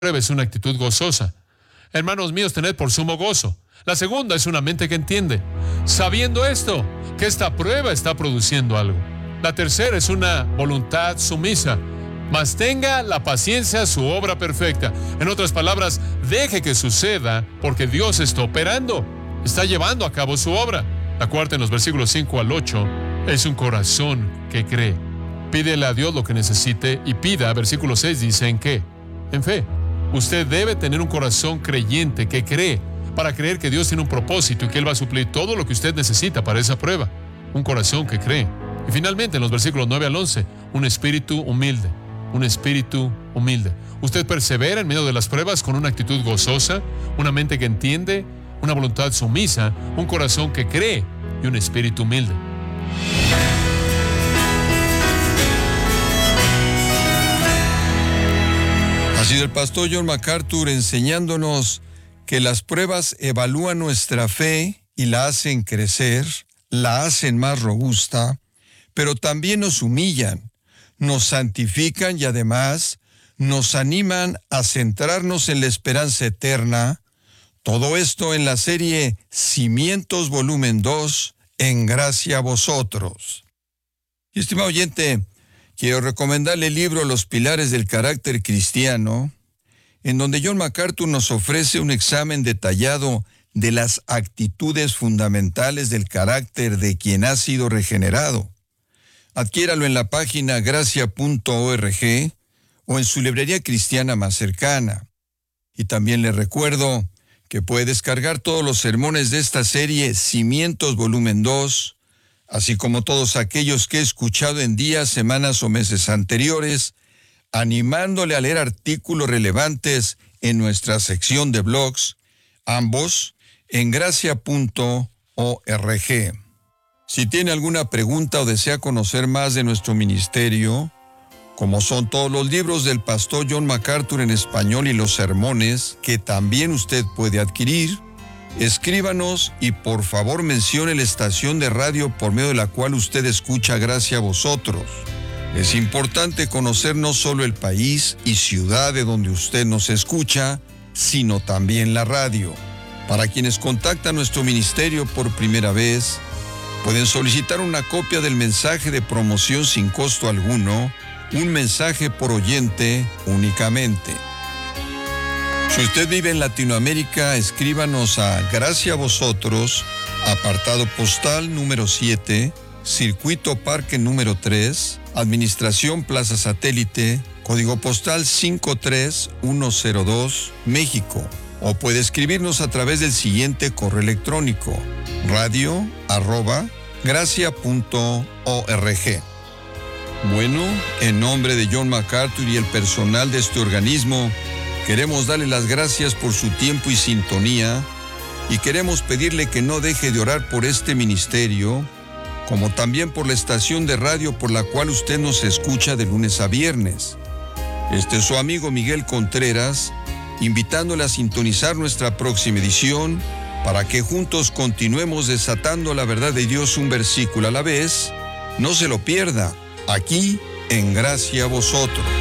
prueba es una actitud gozosa. Hermanos míos, tened por sumo gozo. La segunda es una mente que entiende, sabiendo esto, que esta prueba está produciendo algo. La tercera es una voluntad sumisa. Mas tenga la paciencia su obra perfecta. En otras palabras, deje que suceda porque Dios está operando. Está llevando a cabo su obra. La cuarta, en los versículos 5 al 8, es un corazón que cree. Pídele a Dios lo que necesite y pida, versículo 6 dice, ¿en qué? En fe. Usted debe tener un corazón creyente que cree, para creer que Dios tiene un propósito y que Él va a suplir todo lo que usted necesita para esa prueba. Un corazón que cree. Y finalmente, en los versículos 9 al 11, un espíritu humilde. Un espíritu humilde. Usted persevera en medio de las pruebas con una actitud gozosa, una mente que entiende, una voluntad sumisa, un corazón que cree y un espíritu humilde. Ha sido el pastor John MacArthur enseñándonos que las pruebas evalúan nuestra fe y la hacen crecer, la hacen más robusta, pero también nos humillan, nos santifican y además nos animan a centrarnos en la esperanza eterna. Todo esto en la serie Cimientos volumen 2, En gracia a vosotros. Y estimado oyente, quiero recomendarle el libro Los pilares del carácter cristiano, en donde John MacArthur nos ofrece un examen detallado de las actitudes fundamentales del carácter de quien ha sido regenerado. Adquiéralo en la página gracia.org o en su librería cristiana más cercana. Y también le recuerdo que puede descargar todos los sermones de esta serie Cimientos volumen 2, así como todos aquellos que he escuchado en días, semanas o meses anteriores, animándole a leer artículos relevantes en nuestra sección de blogs, ambos en gracia.org. Si tiene alguna pregunta o desea conocer más de nuestro ministerio, como son todos los libros del pastor John MacArthur en español y los sermones que también usted puede adquirir, escríbanos y por favor mencione la estación de radio por medio de la cual usted escucha Gracia a vosotros. Es importante conocer no solo el país y ciudad de donde usted nos escucha, sino también la radio. Para quienes contactan nuestro ministerio por primera vez, pueden solicitar una copia del mensaje de promoción sin costo alguno, un mensaje por oyente únicamente. Si usted vive en Latinoamérica, escríbanos a Gracia a vosotros, apartado postal número 7, Circuito Parque número 3, Administración Plaza Satélite, código postal 53102, México. O puede escribirnos a través del siguiente correo electrónico: radio@gracia.org. Bueno, en nombre de John MacArthur y el personal de este organismo, queremos darle las gracias por su tiempo y sintonía, y queremos pedirle que no deje de orar por este ministerio, como también por la estación de radio por la cual usted nos escucha de lunes a viernes. Este es su amigo Miguel Contreras, invitándole a sintonizar nuestra próxima edición para que juntos continuemos desatando la verdad de Dios un versículo a la vez. No se lo pierda, aquí en Gracia a vosotros.